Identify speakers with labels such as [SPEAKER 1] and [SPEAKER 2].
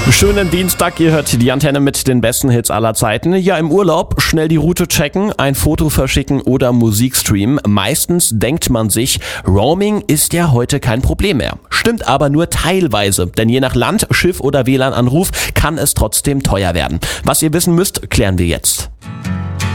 [SPEAKER 1] Schönen Dienstag, ihr hört die Antenne mit den besten Hits aller Zeiten. Ja, im Urlaub schnell die Route checken, ein Foto verschicken oder Musik streamen. Meistens denkt man sich, Roaming ist ja heute kein Problem mehr. Stimmt aber nur teilweise, denn je nach Land, Schiff oder WLAN-Anruf kann es trotzdem teuer werden. Was ihr wissen müsst, klären wir jetzt.